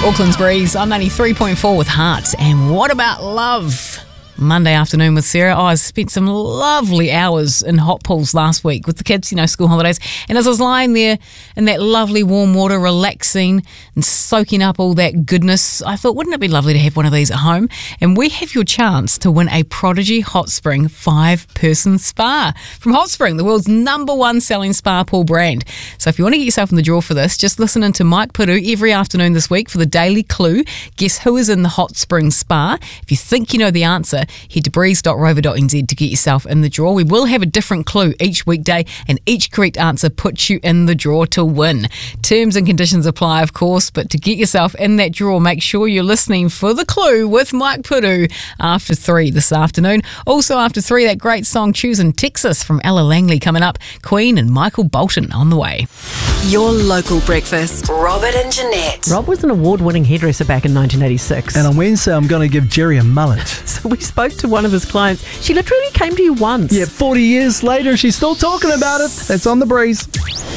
Auckland's Breeze on 93.4 with Heart. And what about love? Monday afternoon with Sarah. I spent some lovely hours in hot pools last week with the kids, school holidays. And as I was lying there in that lovely warm water, relaxing and soaking up all that goodness, I thought, wouldn't it be lovely to have one of these at home? And we have your chance to win a Prodigy Hot Spring 5-person spa from Hot Spring, the world's #1 selling spa pool brand. So if you want to get yourself in the draw for this, just listen in to Mike Puru every afternoon this week for the Daily Clue. Guess who is in the Hot Spring Spa? If you think you know the answer, head to breeze.rover.nz to get yourself in the draw. We will have a different clue each weekday, and each correct answer puts you in the draw to win. Terms and conditions apply, of course, but to get yourself in that draw, make sure you're listening for the clue with Mike Puru after 3 this afternoon. Also after 3, that great song Choosing Texas from Ella Langley coming up. Queen and Michael Bolton on the way. Your local breakfast. Robert and Jeanette. Rob was an award-winning hairdresser back in 1986. And on Wednesday, I'm going to give Jerry a mullet. So we spoke to one of his clients. She literally came to you once. Yeah, 40 years later, she's still talking about it. That's on the Breeze.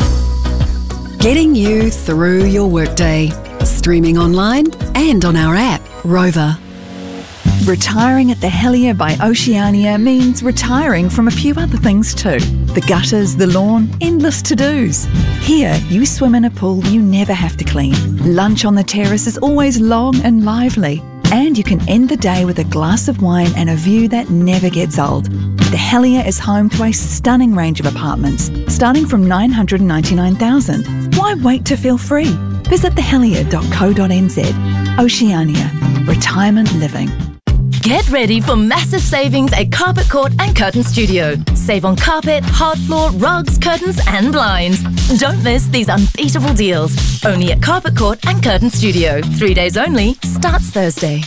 Getting you through your workday. Streaming online and on our app, Rover. Retiring at the Helier by Oceania means retiring from a few other things too. The gutters, the lawn, endless to-dos. Here, you swim in a pool you never have to clean. Lunch on the terrace is always long and lively. And you can end the day with a glass of wine and a view that never gets old. The Helier is home to a stunning range of apartments, starting from $999,000. Why wait to feel free? Visit thehelier.co.nz. Oceania. Retirement living. Get ready for massive savings at Carpet Court and Curtain Studio. Save on carpet, hard floor, rugs, curtains and blinds. Don't miss these unbeatable deals. Only at Carpet Court and Curtain Studio. 3 days only. Starts Thursday.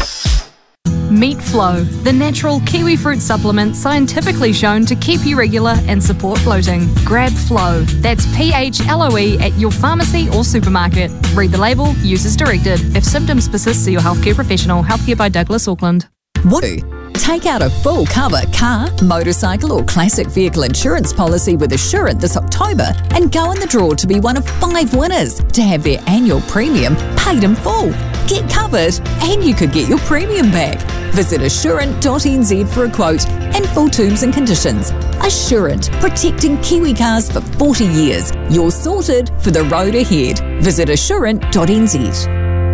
Meat Flow, the natural kiwi fruit supplement scientifically shown to keep you regular and support bloating. Grab Flow. That's PHLOE at your pharmacy or supermarket. Read the label, use as directed. If symptoms persist, see your healthcare professional. Healthcare by Douglas Auckland. What? Take out a full cover car, motorcycle or classic vehicle insurance policy with Assurant this October and go in the draw to be one of 5 winners to have their annual premium paid in full. Get covered and you could get your premium back. Visit assurant.nz for a quote and full terms and conditions. Assurant, protecting Kiwi cars for 40 years. You're sorted for the road ahead. Visit assurant.nz.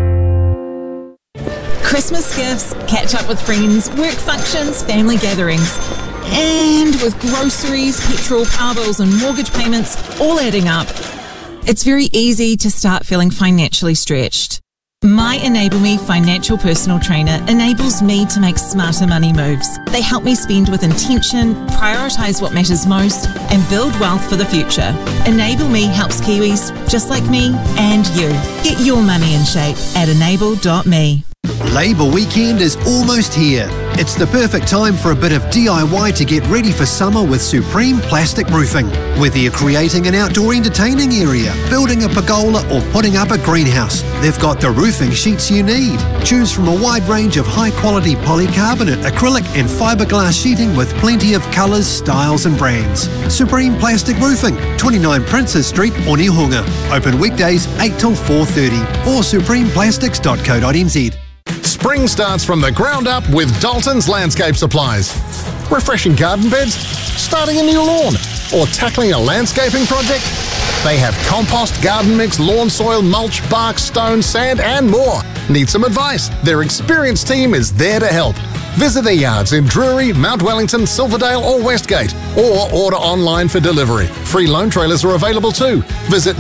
Christmas gifts, catch up with friends, work functions, family gatherings. And with groceries, petrol, power bills and mortgage payments all adding up, it's very easy to start feeling financially stretched. My Enable Me financial personal trainer enables me to make smarter money moves. They help me spend with intention, prioritise what matters most, and build wealth for the future. Enable Me helps Kiwis just like me and you. Get your money in shape at enable.me. Labour weekend is almost here. It's the perfect time for a bit of DIY to get ready for summer with Supreme Plastic Roofing. Whether you're creating an outdoor entertaining area, building a pergola or putting up a greenhouse, they've got the roofing sheets you need. Choose from a wide range of high-quality polycarbonate, acrylic and fiberglass sheeting with plenty of colours, styles and brands. Supreme Plastic Roofing, 29 Princes Street, Onehunga. Open weekdays 8 till 4:30 or supremeplastics.co.nz. Spring starts from the ground up with Dalton's Landscape Supplies. Refreshing garden beds, starting a new lawn, or tackling a landscaping project? They have compost, garden mix, lawn soil, mulch, bark, stone, sand and more. Need some advice? Their experienced team is there to help. Visit their yards in Drury, Mount Wellington, Silverdale or Westgate, or order online for delivery. Free loan trailers are available too. Visit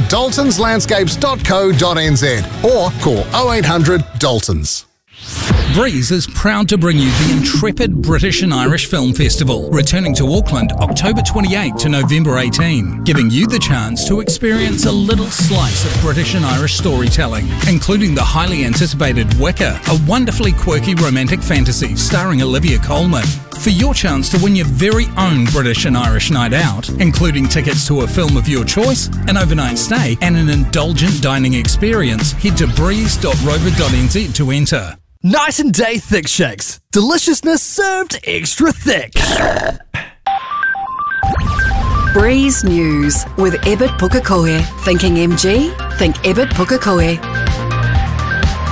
daltonslandscapes.co.nz or call 0800 Daltons. Breeze is proud to bring you the intrepid British and Irish Film Festival, returning to Auckland October 28 to November 18, giving you the chance to experience a little slice of British and Irish storytelling, including the highly anticipated Wicker, a wonderfully quirky romantic fantasy starring Olivia Colman. For your chance to win your very own British and Irish night out, including tickets to a film of your choice, an overnight stay and an indulgent dining experience, head to breeze.rover.nz to enter. Night and day thick shakes. Deliciousness served extra thick. Breeze News with Ebert Pukekohe. Thinking MG? Think Ebert Pukekohe.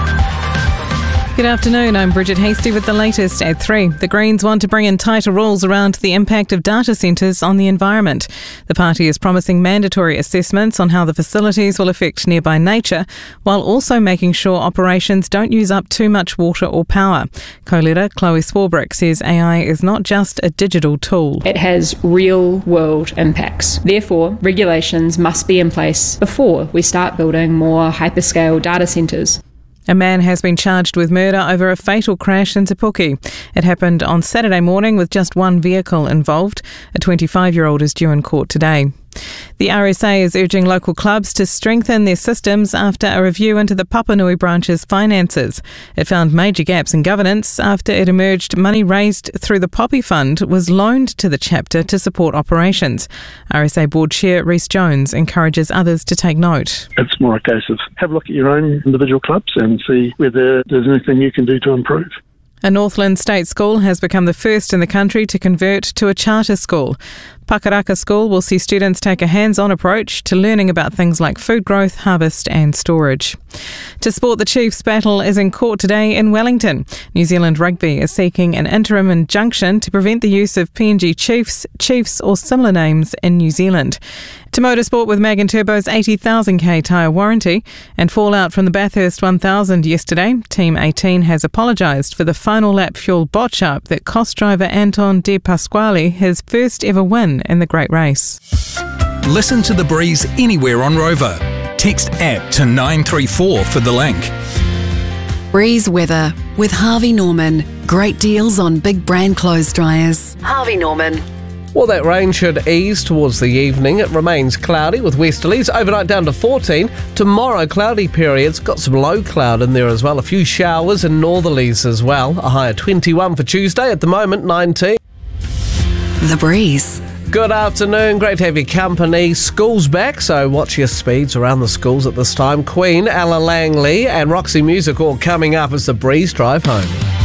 Good afternoon, I'm Bridget Hasty with the latest at 3. The Greens want to bring in tighter rules around the impact of data centres on the environment. The party is promising mandatory assessments on how the facilities will affect nearby nature, while also making sure operations don't use up too much water or power. Co-leader Chloe Swarbrick says AI is not just a digital tool. It has real-world impacts. Therefore, regulations must be in place before we start building more hyperscale data centres. A man has been charged with murder over a fatal crash in Te Puke. It happened on Saturday morning with just one vehicle involved. A 25-year-old is due in court today. The RSA is urging local clubs to strengthen their systems after a review into the Papanui branch's finances. It found major gaps in governance after it emerged money raised through the Poppy Fund was loaned to the chapter to support operations. RSA Board Chair Rhys Jones encourages others to take note. It's more a case of have a look at your own individual clubs and see whether there's anything you can do to improve. A Northland State school has become the first in the country to convert to a charter school. Pakaraka School will see students take a hands-on approach to learning about things like food growth, harvest and storage. To sport, the Chiefs battle is in court today in Wellington. New Zealand Rugby is seeking an interim injunction to prevent the use of PNG Chiefs or similar names in New Zealand. To motorsport with Mag and Turbo's 80,000k tyre warranty and fallout from the Bathurst 1000 yesterday. Team 18 has apologised for the final lap fuel botch-up that cost driver Anton De Pasquale his first ever win in the Great Race. Listen to The Breeze anywhere on Rover. Text APP to 934 for the link. Breeze weather with Harvey Norman. Great deals on big brand clothes dryers. Harvey Norman. Well, that rain should ease towards the evening. It remains cloudy with westerlies, overnight down to 14. Tomorrow, cloudy periods, got some low cloud in there as well. A few showers and northerlies as well. A high of 21 for Tuesday, at the moment 19. The Breeze. Good afternoon, great to have your company. School's back, so watch your speeds around the schools at this time. Queen, Ella Langley and Roxy Music all coming up as the Breeze drive home.